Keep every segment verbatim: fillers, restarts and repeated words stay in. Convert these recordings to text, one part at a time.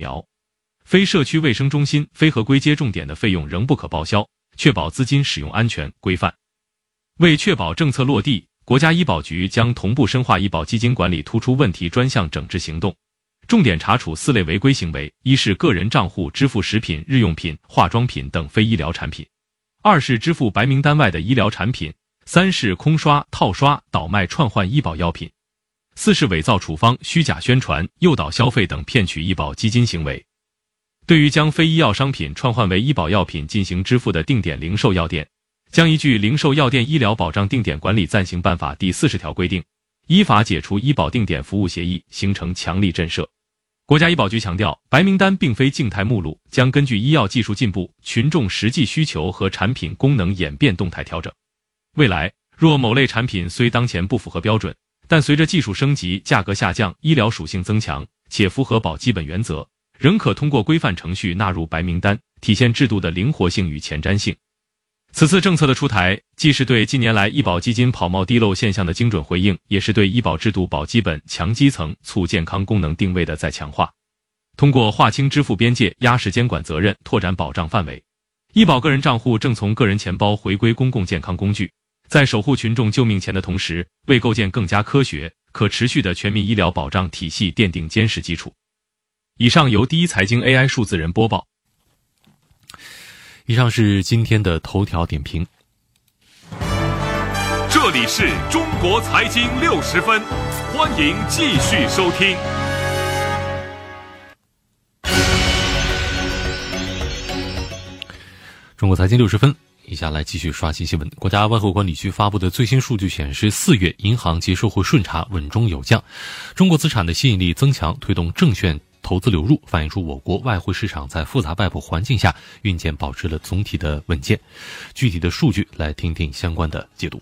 苗。非社区卫生中心、非合规接种点的费用仍不可报销，确保资金使用安全规范。为确保政策落地，国家医保局将同步深化医保基金管理突出问题专项整治行动，重点查处四类违规行为：一是个人账户支付食品、日用品、化妆品等非医疗产品；二是支付白名单外的医疗产品；三是空刷、套刷、倒卖串换医保药品；四是伪造处方、虚假宣传、诱导消费等骗取医保基金行为。对于将非医药商品串换为医保药品进行支付的定点零售药店，将依据《零售药店医疗保障定点管理暂行办法》第四十条规定，依法解除医保定点服务协议，形成强力震慑。国家医保局强调，白名单并非静态目录，将根据医药技术进步、群众实际需求和产品功能演变动态调整。未来，若某类产品虽当前不符合标准，但随着技术升级、价格下降、医疗属性增强，且符合保基本原则，仍可通过规范程序纳入白名单，体现制度的灵活性与前瞻性。此次政策的出台，既是对近年来医保基金跑冒滴漏现象的精准回应，也是对医保制度保基本、强基层、促健康功能定位的再强化。通过划清支付边界、压实监管责任、拓展保障范围，医保个人账户正从个人钱包回归公共健康工具，在守护群众救命钱的同时，为构建更加科学、可持续的全民医疗保障体系奠定坚实基础。以上由第一财经 A I 数字人播报。 以上是今天的头条点评。 这里是中国财经六十分，欢迎继续收听。 中国财经六十分，以下来继续刷新新闻。国家外汇管理局发布的最新数据显示，四月银行结售汇顺差稳中有降，中国资产的吸引力增强，推动证券投资流入，反映出我国外汇市场在复杂外部环境下运检保持了总体的稳健。具体的数据来听听相关的解读。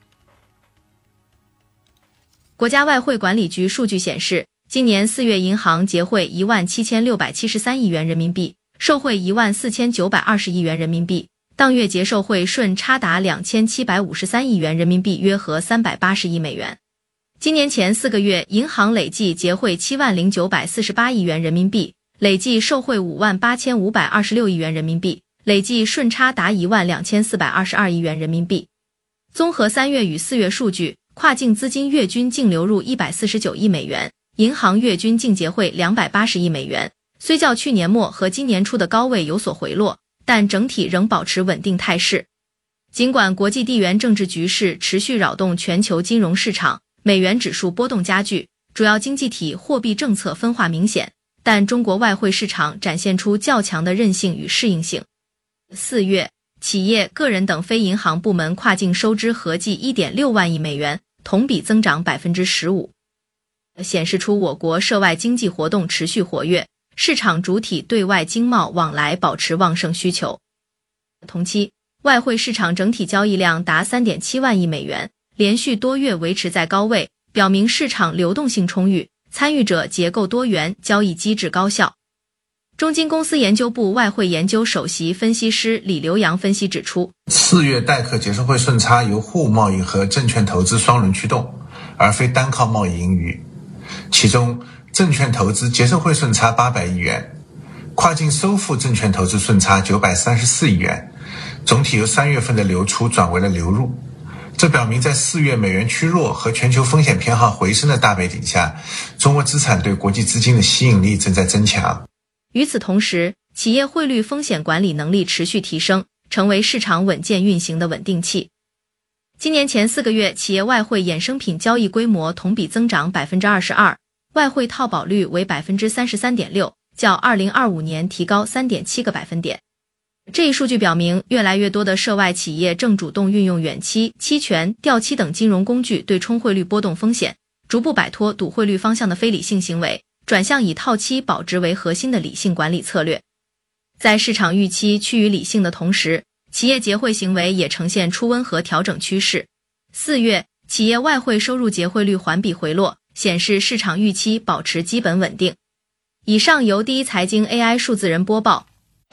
国家外汇管理局数据显示，今年四月银行结汇一万七千六百七十三亿元人民币，售汇一万四千九百二十亿元人民币，当月结售汇顺差达两千七百五十三亿元人民币，约合三百八十亿美元。今年前四个月，银行累计结汇七万零九百四十八亿元人民币，累计售汇五万八千五百二十六亿元人民币，累计顺差达一万两千四百二十二亿元人民币。综合三月与四月数据，跨境资金月均净流入一百四十九亿美元，银行月均净结汇两百八十亿美元。虽较去年末和今年初的高位有所回落，但整体仍保持稳定态势。尽管国际地缘政治局势持续扰动全球金融市场，美元指数波动加剧，主要经济体货币政策分化明显，但中国外汇市场展现出较强的韧性与适应性。四月，企业、个人等非银行部门跨境收支合计 一点六万亿美元，同比增长 百分之十五， 显示出我国涉外经济活动持续活跃，市场主体对外经贸往来保持旺盛需求。同期，外汇市场整体交易量达 三点七万亿美元，连续多月维持在高位，表明市场流动性充裕，参与者结构多元，交易机制高效。中金公司研究部外汇研究首席分析师李刘洋分析指出， 四月代客结售汇顺差由货物贸易和证券投资双轮驱动，而非单靠贸易盈余。其中，证券投资结售汇顺差八百亿元，跨境收付证券投资顺差九百三十四亿元，总体由三月份的流出转为了流入。这表明在四月美元趋弱和全球风险偏好回升的大背景下，中国资产对国际资金的吸引力正在增强。 与此同时，企业汇率风险管理能力持续提升，成为市场稳健运行的稳定器。今年前四个月，企业外汇衍生品交易规模同比增长 百分之二十二， 外汇套保率为 百分之三十三点六， 较二零二五年提高 三点七个百分点。这一数据表明，越来越多的涉外企业正主动运用远期、期权、调期等金融工具对冲汇率波动风险，逐步摆脱赌汇率方向的非理性行为，转向以套期保值为核心的理性管理策略。在市场预期趋于理性的同时，企业结汇行为也呈现出温和调整趋势。四月，企业外汇收入结汇率环比回落，显示市场预期保持基本稳定。以上由第一财经 A I 数字人播报。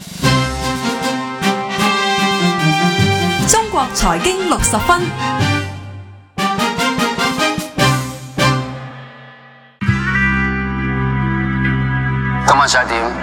中國財經六十分， 今晚十一點。